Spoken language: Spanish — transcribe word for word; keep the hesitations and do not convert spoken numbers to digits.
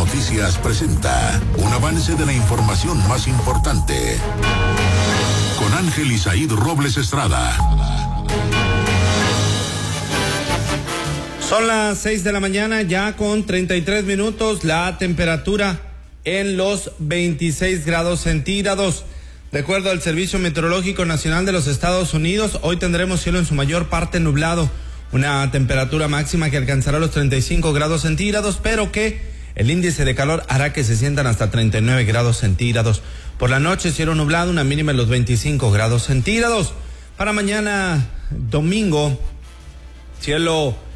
Noticias presenta un avance de la información más importante. Con Ángel Isaíd Robles Estrada. Son las seis de la mañana, ya con treinta y tres minutos, la temperatura en los veintiséis grados centígrados. De acuerdo al Servicio Meteorológico Nacional de los Estados Unidos, hoy tendremos cielo en su mayor parte nublado, una temperatura máxima que alcanzará los treinta y cinco grados centígrados, pero que el índice de calor hará que se sientan hasta treinta y nueve grados centígrados. Por la noche, cielo nublado, una mínima en los veinticinco grados centígrados. Para mañana, domingo, cielo